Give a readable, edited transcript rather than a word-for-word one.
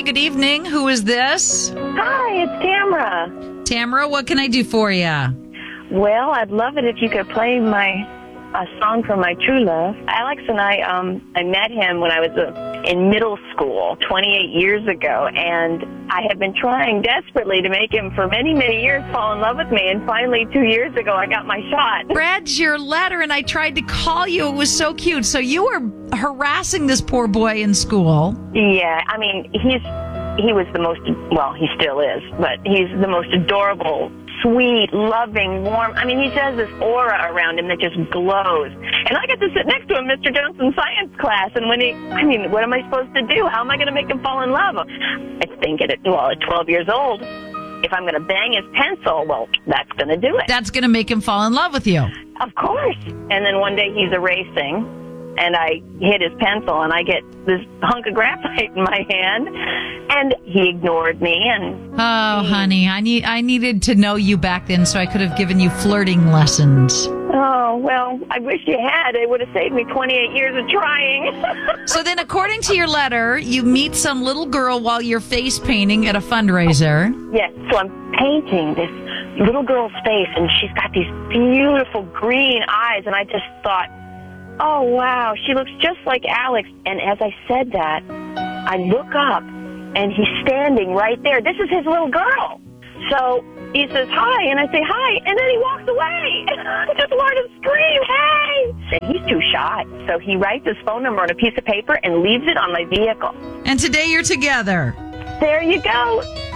good evening. Who is this? Hi, it's Tamara. Tamara, what can I do for you? Well, I'd love it if you could play a song from my true love. Alex and I met him when I was in middle school 28 years ago, and I have been trying desperately to make him for many, many years fall in love with me, and finally 2 years ago I got my shot. Read your letter and I tried to call you. It was so cute. So you were harassing this poor boy in school. Yeah, I mean, he was the most, well, he still is, but he's the most adorable, sweet, loving, warm. I mean, he has this aura around him that just glows. And I got to sit next to him, Mr. Johnson's science class, and what am I supposed to do? How am I going to make him fall in love? I think at 12 years old, if I'm going to bang his pencil, well, that's going to do it. That's going to make him fall in love with you. Of course. And then one day he's erasing, and I hit his pencil, and I get this hunk of graphite in my hand, and he ignored me. And honey, I needed to know you back then, so I could have given you flirting lessons. Oh, well, I wish you had. It would have saved me 28 years of trying. So then, according to your letter, you meet some little girl while you're face painting at a fundraiser. Yes, so I'm painting this little girl's face, and she's got these beautiful green eyes, and I just thought, oh, wow, she looks just like Alex. And as I said that, I look up, and he's standing right there. This is his little girl. So he says, hi, and I say, hi, and then he walks away. I just wanted to scream, hey! And he's too shy, so he writes his phone number on a piece of paper and leaves it on my vehicle. And today you're together. There you go.